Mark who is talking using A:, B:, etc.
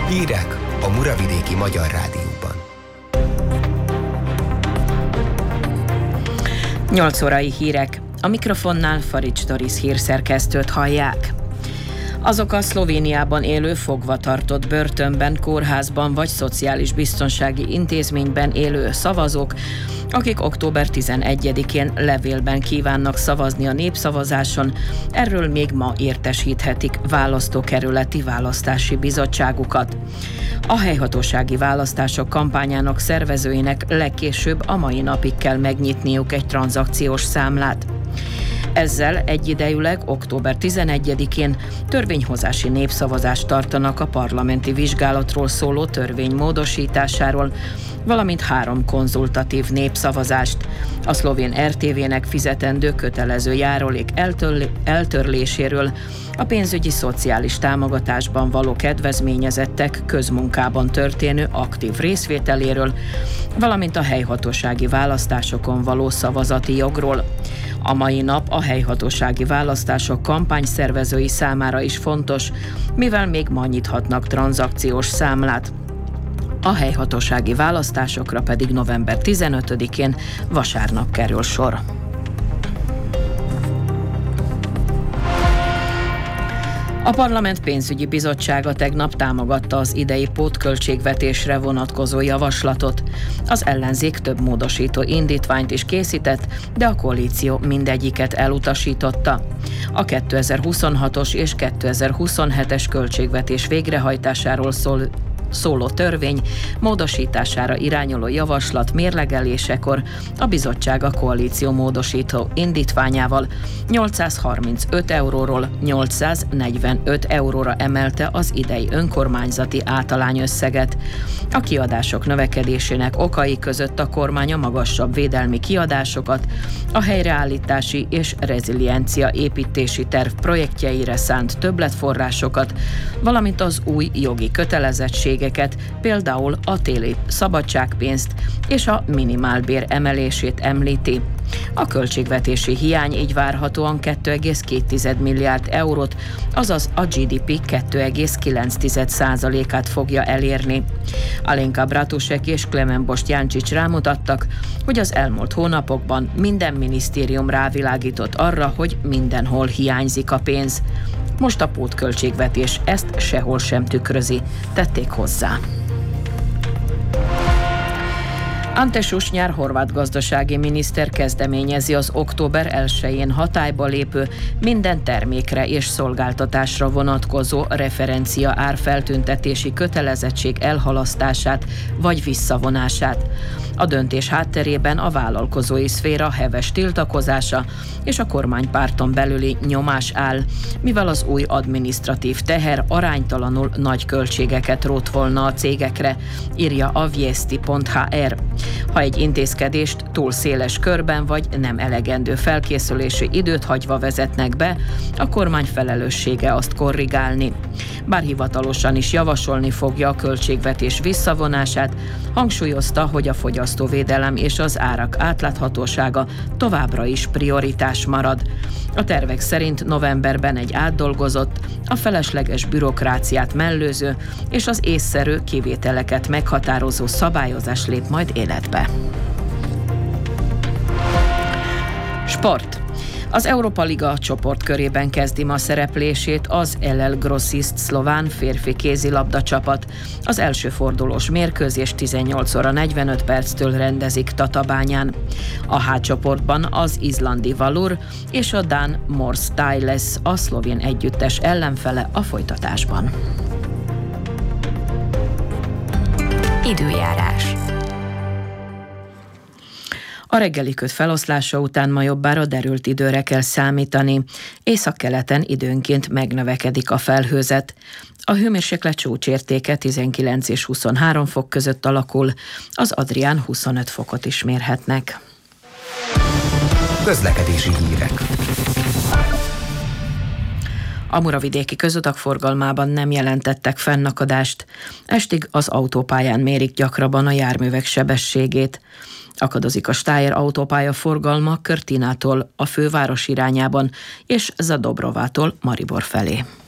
A: Hírek a Muravidéki Magyar Rádióban.
B: 8 órai hírek. A mikrofonnál Farics Doris hírszerkesztőt hallják. Azok a Szlovéniában élő fogvatartott börtönben, kórházban vagy szociális biztonsági intézményben élő szavazók, akik október 11-én levélben kívánnak szavazni a népszavazáson, erről még ma értesíthetik választókerületi választási bizottságukat. A helyhatósági választások kampányának szervezőinek legkésőbb a mai napig kell megnyitniuk egy tranzakciós számlát. Ezzel egyidejűleg október 11-én törvényhozási népszavazást tartanak a parlamenti vizsgálatról szóló törvény módosításáról, valamint 3 konzultatív népszavazást. A szlovén RTV-nek fizetendő kötelező járulék eltörléséről, a pénzügyi szociális támogatásban való kedvezményezettek közmunkában történő aktív részvételéről, valamint a helyhatósági választásokon való szavazati jogról. A mai nap a helyhatósági választások kampányszervezői számára is fontos, mivel még ma nyithatnak tranzakciós számlát. A helyhatósági választásokra pedig november 15-én vasárnap kerül sor. A Parlament pénzügyi bizottsága tegnap támogatta az idei pótköltségvetésre vonatkozó javaslatot. Az ellenzék több módosító indítványt is készített, de a koalíció mindegyiket elutasította. A 2026-os és 2027-es költségvetés végrehajtásáról szóló törvény módosítására irányuló javaslat mérlegelésekor a bizottság a koalíció módosító indítványával 835 euróról 845 euróra emelte az idei önkormányzati általányösszeget. A kiadások növekedésének okai között a kormány a magasabb védelmi kiadásokat, a helyreállítási és reziliencia építési terv projektjeire szánt többletforrásokat, valamint az új jogi kötelezettségeket, például a téli szabadságpénzt és a minimálbér emelését említi. A költségvetési hiány így várhatóan 2,2 milliárd eurót, azaz a GDP 2,9%-át fogja elérni. Alenka Bratusek és Klemen Boštjančič rámutattak, hogy az elmúlt hónapokban minden minisztérium rávilágított arra, hogy mindenhol hiányzik a pénz. Most a pótköltségvetés ezt sehol sem tükrözi, tették hozzá. Ante Šušnjar horvát gazdasági miniszter kezdeményezi az október 1-én hatályba lépő minden termékre és szolgáltatásra vonatkozó referencia árfeltüntetési kötelezettség elhalasztását vagy visszavonását. A döntés hátterében a vállalkozói szféra heves tiltakozása és a kormánypárton belüli nyomás áll, mivel az új adminisztratív teher aránytalanul nagy költségeket rótt volna a cégekre, írja a viesti.hr. Ha egy intézkedést túl széles körben vagy nem elegendő felkészülési időt hagyva vezetnek be, a kormány felelőssége azt korrigálni. Bár hivatalosan is javasolni fogja a költségvetés visszavonását, hangsúlyozta, hogy a fogyasztóvédelem és az árak átláthatósága továbbra is prioritás marad. A tervek szerint novemberben egy átdolgozott, a felesleges bürokráciát mellőző és az észszerű kivételeket meghatározó szabályozás lép majd életbe. Sport. Az Európa Liga csoportkörében kezdi ma szereplését az LL Grosist szlován férfi kézilabda csapat. Az első fordulós mérkőzés 18 óra 45 perctől rendezik Tatabányán. A H csoportban az izlandi Valur és a dán Morstai lesz a szlovén együttes ellenfele a folytatásban.
C: Időjárás.
B: A reggeli köd feloszlása után ma jobbára derült időre kell számítani. Északkeleten időnként megnövekedik a felhőzet. A hőmérséklet csúcsértéke 19 és 23 fok között alakul, az Adrián 25 fokot is mérhetnek.
A: Közlekedési hírek.
B: A muravidéki közutak forgalmában nem jelentettek fennakadást. Estig az autópályán mérik gyakrabban a járművek sebességét. Akadozik a Stájer autópálya forgalma Körtinától a főváros irányában és Zadobrovától Maribor felé.